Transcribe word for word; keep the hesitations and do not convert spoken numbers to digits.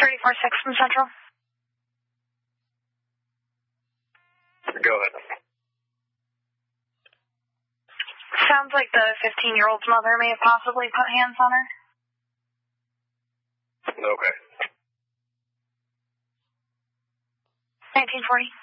thirty-four six from Central. Go ahead. Sounds like the fifteen-year-old's mother may have possibly put hands on her. Okay. nineteen forty.